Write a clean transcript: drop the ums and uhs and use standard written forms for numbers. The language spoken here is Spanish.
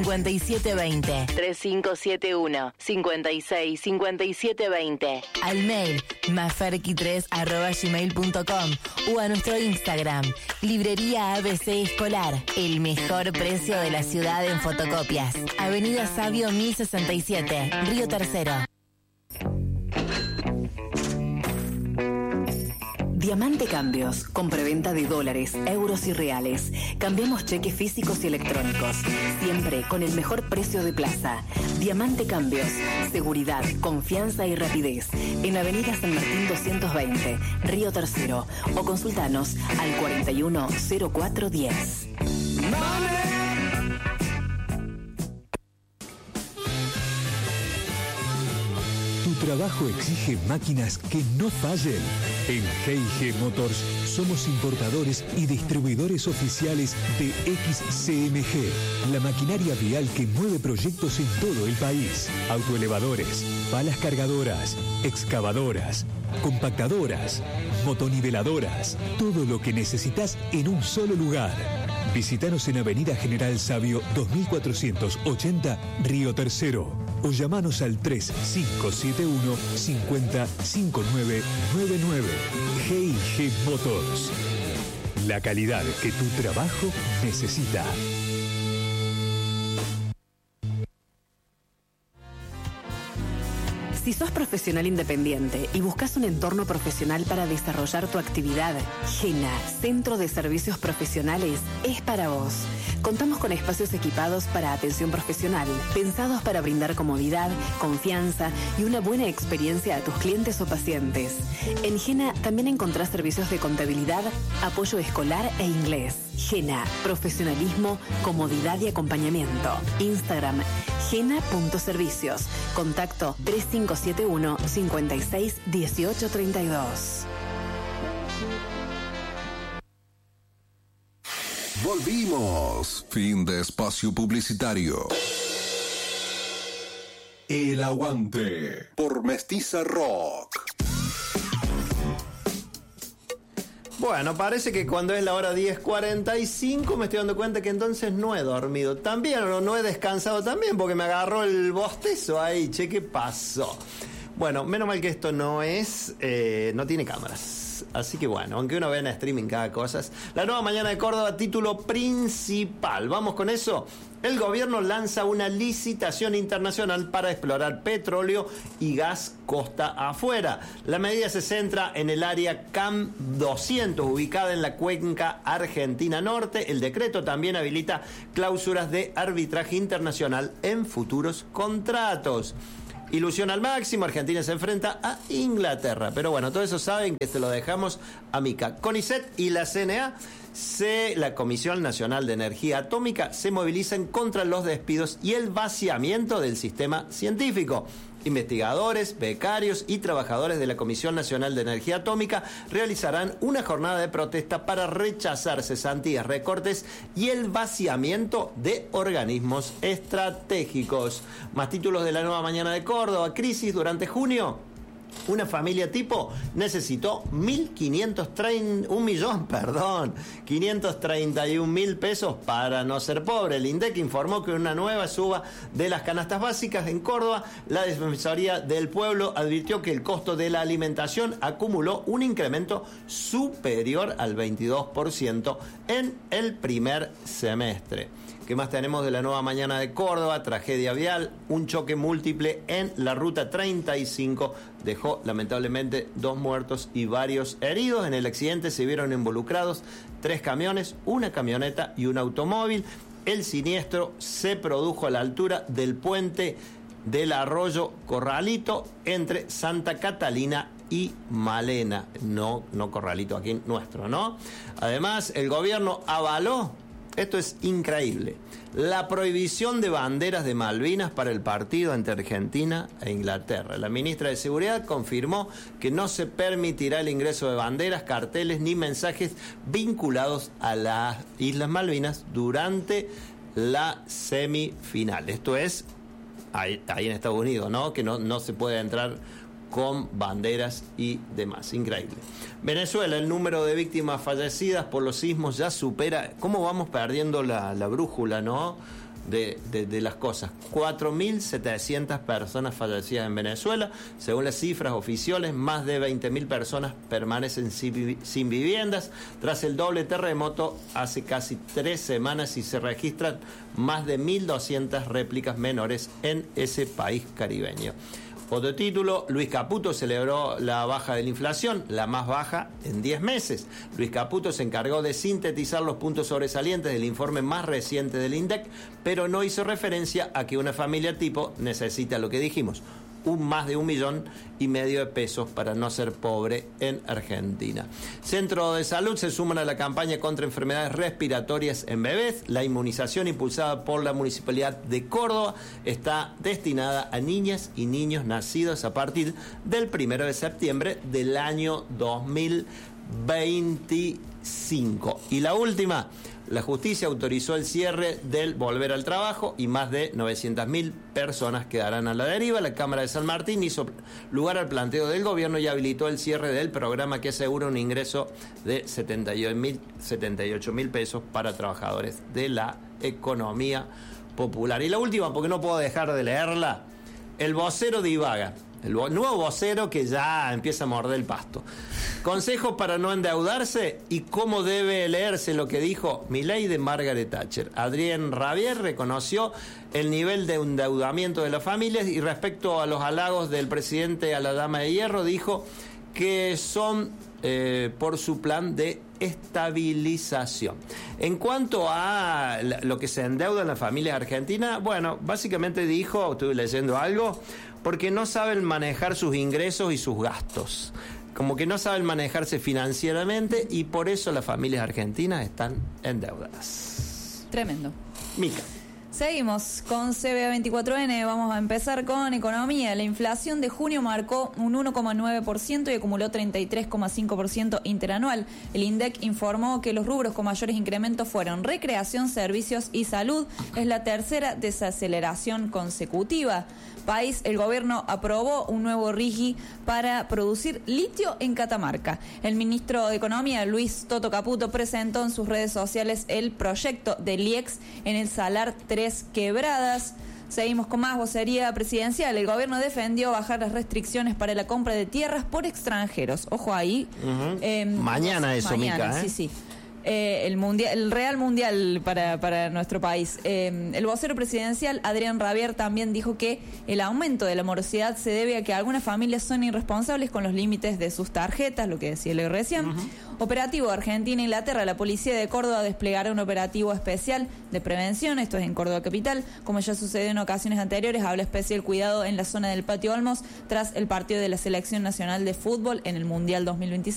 5720. 3571-565720. Al mail maferqui3@gmail.com o a nuestro Instagram, Librería ABC Escolar. El mejor precio de la ciudad en fotocopias. Avenida Sabio 1067, Río Tercero. Diamante Cambios, con preventa de dólares, euros y reales. Cambiamos cheques físicos y electrónicos, siempre con el mejor precio de plaza. Diamante Cambios, seguridad, confianza y rapidez. En Avenida San Martín 220, Río Tercero. O consultanos al 410410. Tu trabajo exige máquinas que no fallen. En G&G Motors somos importadores y distribuidores oficiales de XCMG, la maquinaria vial que mueve proyectos en todo el país. Autoelevadores, palas cargadoras, excavadoras, compactadoras, motoniveladoras, todo lo que necesitas en un solo lugar. Visítanos en Avenida General Sabio 2480, Río Tercero. O llamanos al 3571-505999. G&G Motors. La calidad que tu trabajo necesita. Si sos profesional independiente y buscas un entorno profesional para desarrollar tu actividad, GENA, Centro de Servicios Profesionales, es para vos. Contamos con espacios equipados para atención profesional, pensados para brindar comodidad, confianza y una buena experiencia a tus clientes o pacientes. En GENA también encontrás servicios de contabilidad, apoyo escolar e inglés. GENA, profesionalismo, comodidad y acompañamiento. Instagram, gena.servicios. Contacto 3571-561832. Volvimos. Fin de espacio publicitario. El Aguante por Mestiza Rock. Bueno, parece que cuando es la hora 10:45 me estoy dando cuenta que entonces no he dormido también o no he descansado también porque me agarró el bostezo ahí. Che, ¿qué pasó? Bueno, menos mal que esto no tiene cámaras. Así que bueno, aunque uno vea en streaming cada cosa. La Nueva Mañana de Córdoba, título principal. Vamos con eso. El gobierno lanza una licitación internacional para explorar petróleo y gas costa afuera. La medida se centra en el área CAM 200, ubicada en la cuenca Argentina Norte. El decreto también habilita cláusulas de arbitraje internacional en futuros contratos. Ilusión al máximo, Argentina se enfrenta a Inglaterra. Pero bueno, todo eso saben que se lo dejamos a Mica. CONICET y la CNA, la Comisión Nacional de Energía Atómica, se movilizan contra los despidos y el vaciamiento del sistema científico. Investigadores, becarios y trabajadores de la Comisión Nacional de Energía Atómica realizarán una jornada de protesta para rechazar cesantías, recortes y el vaciamiento de organismos estratégicos. Más títulos de la Nueva Mañana de Córdoba. Crisis durante junio. Una familia tipo necesitó 531.000 pesos para no ser pobre. El INDEC informó que una nueva suba de las canastas básicas en Córdoba. La Defensoría del Pueblo advirtió que el costo de la alimentación acumuló un incremento superior al 22% en el primer semestre. ¿Qué más tenemos de la Nueva Mañana de Córdoba? Tragedia vial, un choque múltiple en la ruta 35 dejó lamentablemente 2 muertos y varios heridos. En el accidente se vieron involucrados 3 camiones, una camioneta y un automóvil. El siniestro se produjo a la altura del puente del arroyo Corralito entre Santa Catalina y Malena. No Corralito aquí nuestro, ¿no? Además, el gobierno avaló, esto es increíble, la prohibición de banderas de Malvinas para el partido entre Argentina e Inglaterra. La ministra de Seguridad confirmó que no se permitirá el ingreso de banderas, carteles ni mensajes vinculados a las Islas Malvinas durante la semifinal. Esto es ahí en Estados Unidos, ¿no? Que no se puede entrar con banderas y demás. Increíble. Venezuela, el número de víctimas fallecidas por los sismos ya supera. ¿Cómo vamos perdiendo la brújula, no? de las cosas. 4.700 personas fallecidas en Venezuela. Según las cifras oficiales, más de 20.000 personas permanecen sin viviendas tras el doble terremoto hace casi 3 semanas y se registran más de 1.200 réplicas menores en ese país caribeño. Otro título, Luis Caputo celebró la baja de la inflación, la más baja en 10 meses. Luis Caputo se encargó de sintetizar los puntos sobresalientes del informe más reciente del INDEC, pero no hizo referencia a que una familia tipo necesita lo que dijimos, más de 1,5 millones de pesos para no ser pobre en Argentina. Centro de Salud se suman a la campaña contra enfermedades respiratorias en bebés. La inmunización impulsada por la Municipalidad de Córdoba está destinada a niñas y niños nacidos a partir del 1 de septiembre del año 2025. Y la última, la justicia autorizó el cierre del Volver al Trabajo y más de 900.000 personas quedarán a la deriva. La Cámara de San Martín hizo lugar al planteo del gobierno y habilitó el cierre del programa que asegura un ingreso de 78.000 pesos para trabajadores de la economía popular. Y la última, porque no puedo dejar de leerla, el vocero divaga. El nuevo vocero que ya empieza a morder el pasto. Consejos para no endeudarse y cómo debe leerse lo que dijo Milei de Margaret Thatcher. Adrien Rabier reconoció el nivel de endeudamiento de las familias y respecto a los halagos del presidente a la Dama de Hierro dijo que son por su plan de estabilización. En cuanto a lo que se endeuda en las familias argentinas, bueno, básicamente dijo, estuve leyendo algo, porque no saben manejar sus ingresos y sus gastos. Como que no saben manejarse financieramente y por eso las familias argentinas están endeudadas. Tremendo. Mica. Seguimos con CBA24N, vamos a empezar con economía. La inflación de junio marcó un 1,9% y acumuló 33,5% interanual. El INDEC informó que los rubros con mayores incrementos fueron recreación, servicios y salud. Es la tercera desaceleración consecutiva. País, el gobierno aprobó un nuevo RIGI para producir litio en Catamarca. El ministro de Economía, Luis Toto Caputo, presentó en sus redes sociales el proyecto del IEX en el Salar 3 Quebradas. Seguimos con más vocería presidencial. El gobierno defendió bajar las restricciones para la compra de tierras por extranjeros. Ojo ahí. Mañana eso, mañana, Mica. Sí. El Real Mundial para nuestro país. El vocero presidencial, Adrien Rabier, también dijo que el aumento de la morosidad se debe a que algunas familias son irresponsables con los límites de sus tarjetas, lo que decía el recién. Operativo Argentina e Inglaterra. La policía de Córdoba desplegará un operativo especial de prevención, esto es en Córdoba capital. Como ya sucedió en ocasiones anteriores, habla especial cuidado en la zona del Patio Olmos tras el partido de la Selección Nacional de Fútbol en el Mundial 2026.